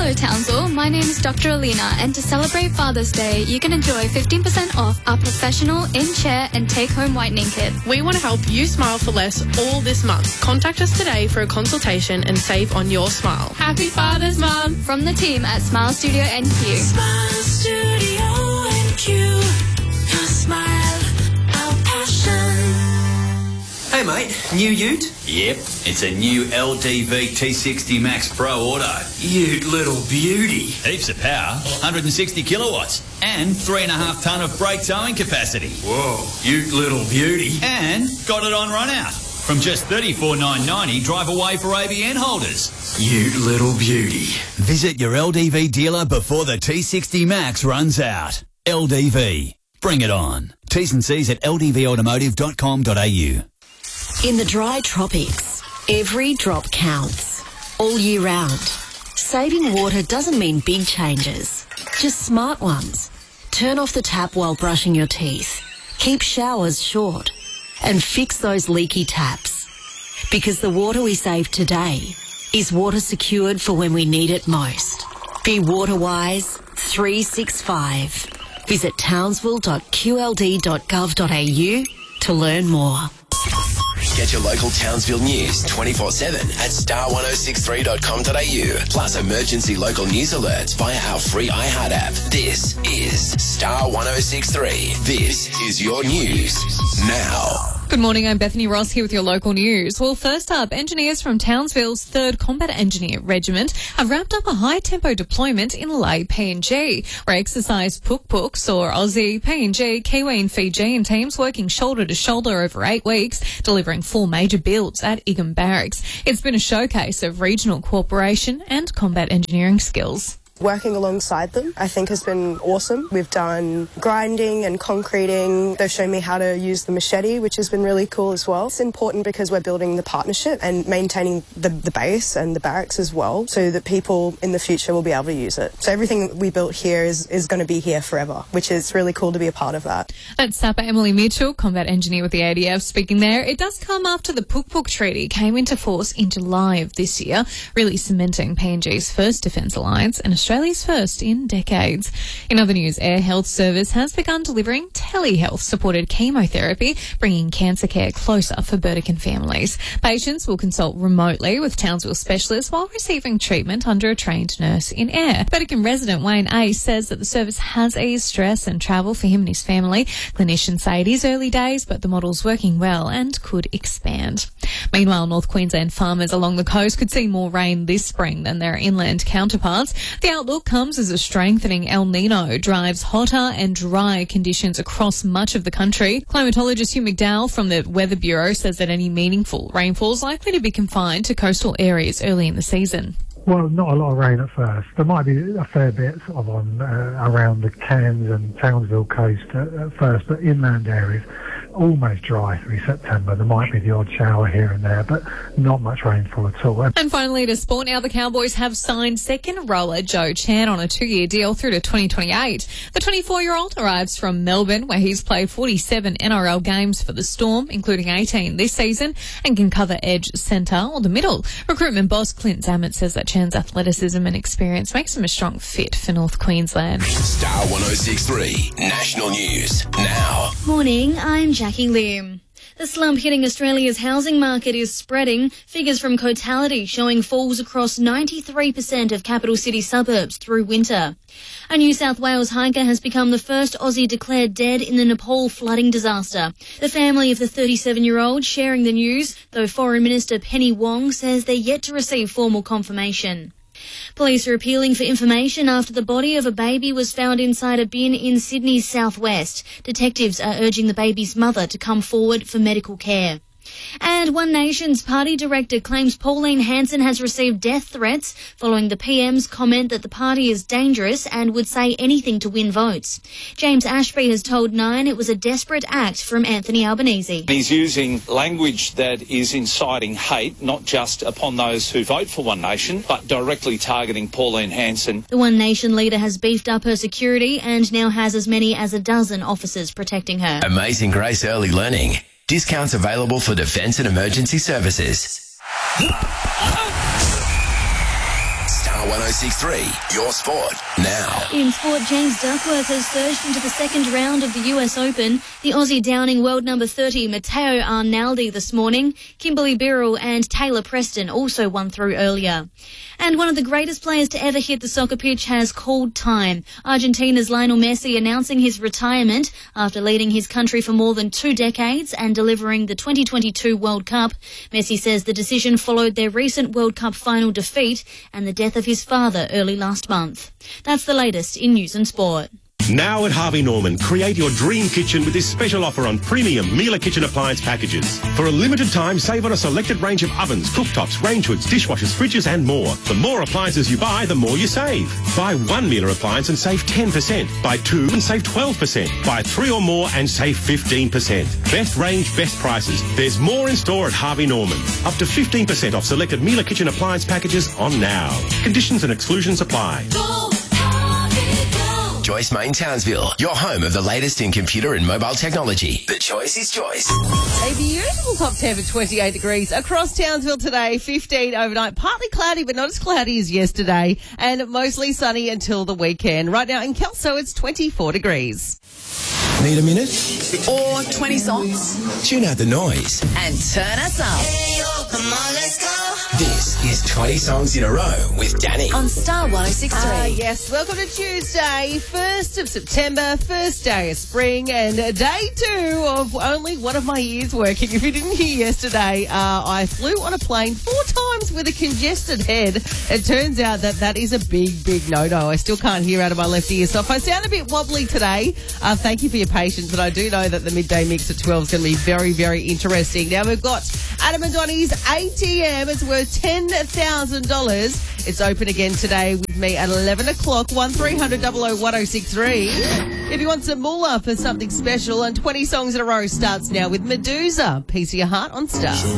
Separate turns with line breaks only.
Hello Townsville, my name is Dr. Alina, and to celebrate Father's Day, you can enjoy 15% off our professional in-chair and take-home whitening kit.
We want to help you smile for less all this month. Contact us today for a consultation and save on your smile. Happy Father's Mum!
From the team at Smile Studio NQ.
Smile Studio NQ. Your smile, our passion.
Hey mate, new ute?
Yep, it's a new LDV T60 Max Pro Auto.
Ute little beauty.
Heaps of power, 160 kilowatts, and 3.5 tonne of brake towing capacity.
Whoa, ute little beauty.
And got it on run out. From just $34,990, drive away for ABN holders.
Ute little beauty.
Visit your LDV dealer before the T60 Max runs out. LDV. Bring it on. T's and C's at ldvautomotive.com.au.
In the dry tropics, every drop counts, all year round. Saving water doesn't mean big changes, just smart ones. Turn off the tap while brushing your teeth, keep showers short, and fix those leaky taps. Because the water we save today is water secured for when we need it most. Be water-wise 365. Visit townsville.qld.gov.au to learn more.
Get your local Townsville news 24/7 at star1063.com.au. Plus emergency local news alerts via our free iHeart app. This is Star 1063. This is your news now.
Good morning, I'm Bethany Ross here with your local news. Well, first up, engineers from Townsville's 3rd Combat Engineer Regiment have wrapped up a high-tempo deployment in Lae, PNG, where exercise Puk Puk saw Aussie, PNG, Kiwi and Fijian teams working shoulder to shoulder over 8 weeks, delivering 4 major builds at Igum Barracks. It's been a showcase of regional cooperation and combat engineering skills.
Working alongside them, I think, has been awesome. We've done grinding and concreting. They've shown me how to use the machete, which has been really cool as well. It's important because we're building the partnership and maintaining the base and the barracks as well, so that people in the future will be able to use it. So everything we built here is going to be here forever, which is really cool to be a part of that.
That's Sapper Emily Mitchell, combat engineer with the ADF, speaking there. It does come after the Puk Puk Treaty came into force in July of this year, really cementing PNG's first defence alliance and Australia's first in decades. In other news, Air Health Service has begun delivering telehealth-supported chemotherapy, bringing cancer care closer for Burdekin families. Patients will consult remotely with Townsville specialists while receiving treatment under a trained nurse in Air. Burdekin resident Wayne Ace says that the service has eased stress and travel for him and his family. Clinicians say it is early days, but the model's working well and could expand. Meanwhile, North Queensland farmers along the coast could see more rain this spring than their inland counterparts. The outlook comes as a strengthening El Nino drives hotter and dry conditions across much of the country. Climatologist Hugh McDowell from the Weather Bureau says that any meaningful rainfall is likely to be confined to coastal areas early in the season.
Well, not a lot of rain at first. There might be a fair bit sort of on around the Cairns and Townsville coast at first, but inland areas almost dry through September. There might be the odd shower here and there, but not much rainfall at all.
And finally, to sport now, the Cowboys have signed second rower Joe Chan on a 2-year deal through to 2028. The 24-year-old arrives from Melbourne, where he's played 47 NRL games for the Storm, including 18 this season, and can cover edge, centre or the middle. Recruitment boss Clint Zammit says that Chan's athleticism and experience makes him a strong fit for North Queensland.
Star 1063 National News now.
Morning, I'm Jackie Lim. The slump hitting Australia's housing market is spreading. Figures from Cotality showing falls across 93% of capital city suburbs through winter. A New South Wales hiker has become the first Aussie declared dead in the Nepal flooding disaster. The family of the 37-year-old sharing the news, though Foreign Minister Penny Wong says they're yet to receive formal confirmation. Police are appealing for information after the body of a baby was found inside a bin in Sydney's southwest. Detectives are urging the baby's mother to come forward for medical care. And One Nation's party director claims Pauline Hanson has received death threats following the PM's comment that the party is dangerous and would say anything to win votes. James Ashby has told Nine it was a desperate act from Anthony Albanese.
He's using language that is inciting hate, not just upon those who vote for One Nation, but directly targeting Pauline Hanson.
The One Nation leader has beefed up her security and now has as many as a dozen officers protecting her.
Amazing Grace Early Learning. Discounts available for defence and emergency services. Star 1063. 1063, your sport now.
In sport, James Duckworth has surged into the second round of the US Open. The Aussie downing world number 30 Matteo Arnaldi this morning. Kimberly Birrell and Taylor Preston also won through earlier. And one of the greatest players to ever hit the soccer pitch has called time. Argentina's Lionel Messi announcing his retirement after leading his country for more than 2 decades and delivering the 2022 World Cup. Messi says the decision followed their recent World Cup final defeat and the death of his father early last month. That's the latest in news and sport.
Now at Harvey Norman, create your dream kitchen with this special offer on premium Miele kitchen appliance packages. For a limited time, save on a selected range of ovens, cooktops, range hoods, dishwashers, fridges and more. The more appliances you buy, the more you save. Buy 1 Miele appliance and save 10%. Buy 2 and save 12%. Buy 3 or more and save 15%. Best range, best prices. There's more in store at Harvey Norman. Up to 15% off selected Miele kitchen appliance packages on now. Conditions and exclusions apply.
Joyce Main Townsville, your home of the latest in computer and mobile technology. The choice is Joyce.
A beautiful top 10 for 28 degrees across Townsville today, 15 overnight. Partly cloudy, but not as cloudy as yesterday, and mostly sunny until the weekend. Right now in Kelso, it's 24 degrees.
Need a minute?
Or 20 songs.
Tune out the noise.
And turn us up.
Hey, yo, come on, let's go.
This is 20 songs in a row with Danny.
On Star 106.3.
Yes, welcome to Tuesday, 1st of September, first day of spring, and day 2 of only one of my ears working. If you didn't hear yesterday, I flew on a plane 4 times with a congested head. It turns out that is a big, big no-no. I still can't hear out of my left ear, so if I sound a bit wobbly today, thank you for your patience, but I do know that the midday mix at 12 is going to be very, very interesting. Now, we've got Adam and Donnie's ATM. It's worth $10,000. It's open again today with me at 11 o'clock, 1300 001063. If you want some moolah for something special, and 20 songs in a row starts now with Medusa. Piece of Your Heart on Star.